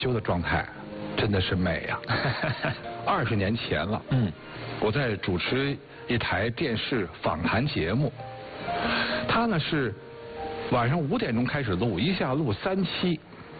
修的状态真的是美呀！20年前了，我在主持一台电视访谈节目，他呢是晚上5点钟开始录，一下录3期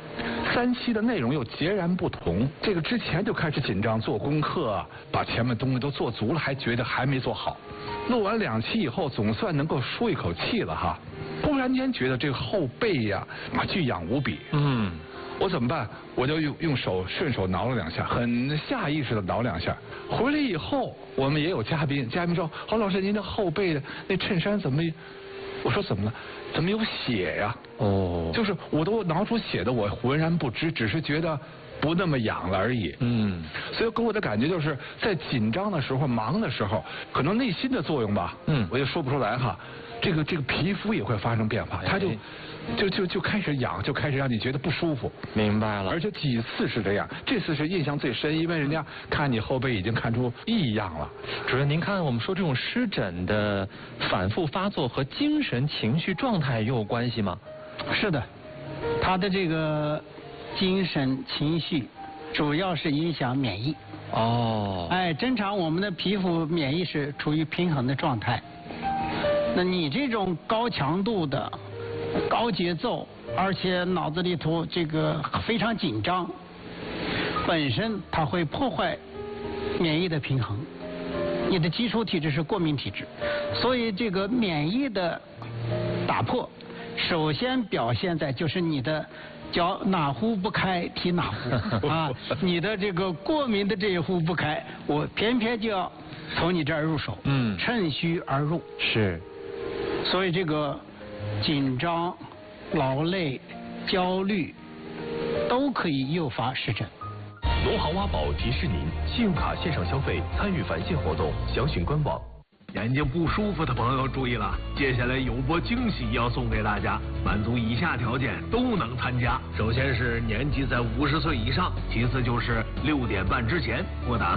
，3期的内容又截然不同。这个之前就开始紧张做功课啊，把前面东西都做足了，还觉得还没做好。录完2期以后，总算能够舒一口气了哈。突然间觉得这个后背呀巨痒无比。我怎么办？我就用手顺手挠了2下，很下意识的挠2下。回来以后，我们也有嘉宾说：“郝老师，您的后背的那衬衫怎么？”我说：“怎么了？怎么有血呀？”就是我都挠出血的，我浑然不知，只是觉得不那么痒了而已。所以给我的感觉就是在紧张的时候、忙的时候，可能内心的作用吧。我也说不出来哈。这个皮肤也会发生变化，它就开始痒，就开始让你觉得不舒服。 明白了。 而且几次是这样，这次是印象最深，因为人家看你后背已经看出异样了。 主任，您看我们说这种湿疹的反复发作和精神情绪状态又有关系吗？ 是的，他的这个精神情绪主要是影响免疫。正常我们的皮肤免疫是处于平衡的状态。那你这种高强度的、高节奏，而且脑子里头这个非常紧张，本身它会破坏免疫的平衡。你的基础体质是过敏体质，所以这个免疫的打破，首先表现在就是你的脚哪壶不开提哪壶啊，你的这个过敏的这一壶不开，我偏偏就要从你这儿入手，趁虚而入。 是。 所以这个紧张、劳累、焦虑都可以诱发湿疹。 农行挖宝提示您：信用卡线上消费参与返现活动，详询官网。 眼睛不舒服的朋友注意了，接下来有波惊喜要送给大家，满足以下条件都能参加。首先是年纪在50岁以上，其次就是6点半之前拨打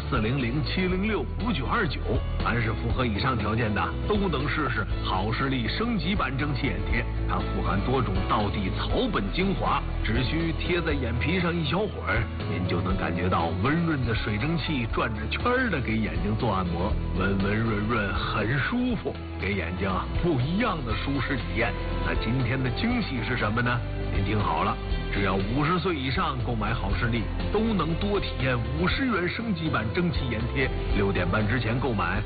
400-706-5929。凡是符合以上条件的，都能试试好视力升级版蒸汽眼贴。它富含多种道地草本精华，只需贴在眼皮上一小会儿，您就能感觉到温润的水蒸气转着圈的给眼睛做按摩，温温润润。很舒服，给眼睛不一样的舒适体验。那今天的惊喜是什么呢？您听好了，只要50岁以上购买好视力，都能多体验50元升级版蒸汽眼贴。6点半之前购买